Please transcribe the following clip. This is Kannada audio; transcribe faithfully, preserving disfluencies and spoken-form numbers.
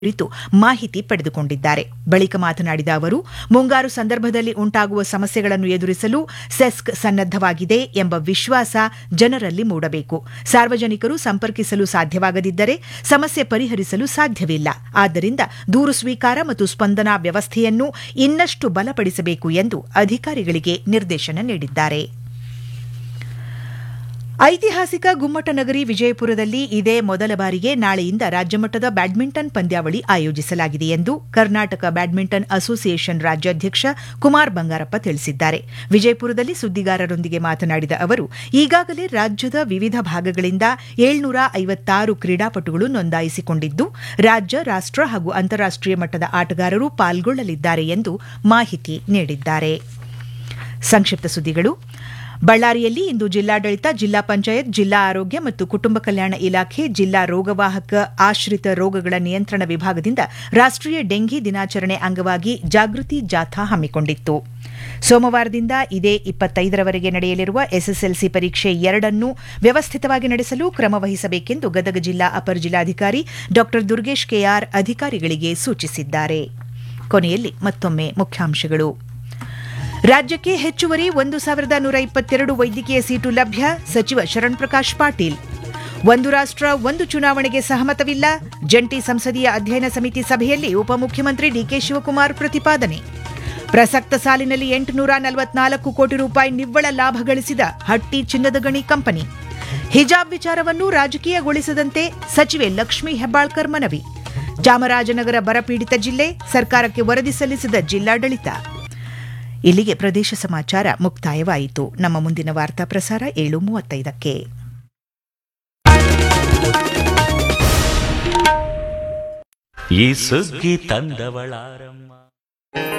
ಕುರಿತು ಮಾಹಿತಿ ಪಡೆದುಕೊಂಡಿದ್ದಾರೆ. ಬಳಿಕ ಮಾತನಾಡಿದ ಅವರು, ಮುಂಗಾರು ಸಂದರ್ಭದಲ್ಲಿ ಉಂಟಾಗುವ ಸಮಸ್ಯೆಗಳನ್ನು ಎದುರಿಸಲು ಸೆಸ್ಕ್ ಸನ್ನದ್ದವಾಗಿದೆ ಎಂಬ ವಿಶ್ವಾಸ ಜನರಲ್ಲಿ ಮೂಡಬೇಕು. ಸಾರ್ವಜನಿಕರು ಸಂಪರ್ಕಿಸಲು ಸಾಧ್ಯವಾಗದಿದ್ದರೆ ಸಮಸ್ಯೆ ಪರಿಹರಿಸಲು ಸಾಧ್ಯವಿಲ್ಲ. ಆದ್ದರಿಂದ ದೂರು ಸ್ವೀಕಾರ ಮತ್ತು ಸ್ಪಂದನಾ ವ್ಯವಸ್ಥೆಯನ್ನು ಇನ್ನಷ್ಟು ಬಲಪಡಿಸಬೇಕು ಎಂದು ಅಧಿಕಾರಿಗಳಿಗೆ ನಿರ್ದೇಶನ ನೀಡಿದ್ದಾರೆ. ಐತಿಹಾಸಿಕ ಗುಮ್ಮಟನಗರಿ ವಿಜಯಪುರದಲ್ಲಿ ಇದೇ ಮೊದಲ ಬಾರಿಗೆ ನಾಳೆಯಿಂದ ರಾಜ್ಯಮಟ್ಟದ ಬ್ಯಾಡ್ಮಿಂಟನ್ ಪಂದ್ಯಾವಳಿ ಆಯೋಜಿಸಲಾಗಿದೆ ಎಂದು ಕರ್ನಾಟಕ ಬ್ಯಾಡ್ಮಿಂಟನ್ ಅಸೋಸಿಯೇಷನ್ ರಾಜ್ಯಾಧ್ಯಕ್ಷ ಕುಮಾರ್ ಬಂಗಾರಪ್ಪ ತಿಳಿಸಿದ್ದಾರೆ. ವಿಜಯಪುರದಲ್ಲಿ ಸುದ್ದಿಗಾರರೊಂದಿಗೆ ಮಾತನಾಡಿದ ಅವರು, ಈಗಾಗಲೇ ರಾಜ್ಯದ ವಿವಿಧ ಭಾಗಗಳಿಂದ ಏಳ್ನೂರ ಐವತ್ತಾರು ಕ್ರೀಡಾಪಟುಗಳು ನೋಂದಾಯಿಸಿಕೊಂಡಿದ್ದು, ರಾಜ್ಯ, ರಾಷ್ಟ್ರ ಹಾಗೂ ಅಂತಾರಾಷ್ಟೀಯ ಮಟ್ಟದ ಆಟಗಾರರು ಪಾಲ್ಗೊಳ್ಳಲಿದ್ದಾರೆ ಎಂದು ಮಾಹಿತಿ ನೀಡಿದ್ದಾರೆ. ಸಂಕ್ಷಿಪ್ತ ಸುದ್ದಿಗಳು. ಬಳ್ಳಾರಿಯಲ್ಲಿ ಇಂದು ಜಿಲ್ಲಾಡಳಿತ, ಜಿಲ್ಲಾ ಪಂಚಾಯತ್, ಜಿಲ್ಲಾ ಆರೋಗ್ಯ ಮತ್ತು ಕುಟುಂಬ ಕಲ್ಯಾಣ ಇಲಾಖೆ, ಜಿಲ್ಲಾ ರೋಗವಾಹಕ ಆಶ್ರಿತ ರೋಗಗಳ ನಿಯಂತ್ರಣ ವಿಭಾಗದಿಂದ ರಾಷ್ಟೀಯ ಡೆಂಘಿ ದಿನಾಚರಣೆ ಅಂಗವಾಗಿ ಜಾಗೃತಿ ಜಾಥಾ ಹಮ್ಮಿಕೊಂಡಿತ್ತು. ಸೋಮವಾರದಿಂದ ಇದೇ ಇಪ್ಪತ್ತೈದರವರೆಗೆ ನಡೆಯಲಿರುವ ಎಸ್ಎಸ್ಎಲ್ಸಿ ಪರೀಕ್ಷೆ ಎರಡನ್ನು ವ್ಯವಸ್ಥಿತವಾಗಿ ನಡೆಸಲು ಕ್ರಮ ವಹಿಸಬೇಕೆಂದು ಗದಗ ಜಿಲ್ಲಾ ಅಪರ ಜಿಲ್ಲಾಧಿಕಾರಿ ಡಾ ದುರ್ಗೇಶ್ ಕೆಆರ್ ಅಧಿಕಾರಿಗಳಿಗೆ ಸೂಚಿಸಿದ್ದಾರೆ. ಕೊನೆಯಲ್ಲಿ ಮತ್ತೊಮ್ಮೆ ಮುಖ್ಯಾಂಶಗಳು. ರಾಜ್ಯಕ್ಕೆ ಹೆಚ್ಚುವರಿ ಒಂದು ಸಾವಿರದ ನೂರ ಇಪ್ಪತ್ತೆರಡು ವೈದ್ಯಕೀಯ ಸೀಟು ಲಭ್ಯ, ಸಚಿವ ಶರಣ್ ಪ್ರಕಾಶ್ ಪಾಟೀಲ್. ಒಂದು ರಾಷ್ಟ್ರ ಒಂದು ಚುನಾವಣೆಗೆ ಸಹಮತವಿಲ್ಲ, ಜಂಟಿ ಸಂಸದೀಯ ಅಧ್ಯಯನ ಸಮಿತಿ ಸಭೆಯಲ್ಲಿ ಉಪಮುಖ್ಯಮಂತ್ರಿ ಡಿಕೆ ಶಿವಕುಮಾರ್ ಪ್ರತಿಪಾದನೆ. ಪ್ರಸಕ್ತ ಸಾಲಿನಲ್ಲಿ ಎಂಟುನೂರ ನಲವತ್ನಾಲ್ಕು ಕೋಟಿ ರೂಪಾಯಿ ನಿವ್ವಳ ಲಾಭ ಗಳಿಸಿದ ಹಟ್ಟಿ ಚಿನ್ನದ ಗಣಿ ಕಂಪನಿ. ಹಿಜಾಬ್ ವಿಚಾರವನ್ನು ರಾಜಕೀಯಗೊಳಿಸದಂತೆ ಸಚಿವೆ ಲಕ್ಷ್ಮೀ ಹೆಬ್ಬಾಳ್ಕರ್ ಮನವಿ. ಚಾಮರಾಜನಗರ ಬರಪೀಡಿತ ಜಿಲ್ಲೆ, ಸರ್ಕಾರಕ್ಕೆ ವರದಿ ಸಲ್ಲಿಸಿದ ಜಿಲ್ಲಾಡಳಿತ. ಇಲ್ಲಿಗೆ ಪ್ರದೇಶ ಸಮಾಚಾರ ಮುಕ್ತಾಯವಾಯಿತು. ನಮ್ಮ ಮುಂದಿನ ವಾರ್ತಾ ಪ್ರಸಾರ ಏಳು ಮೂವತ್ತೈದಕ್ಕೆ. ಈ ಸುಗ್ಗಿ ತಂದವಳಾರಮ್ಮ.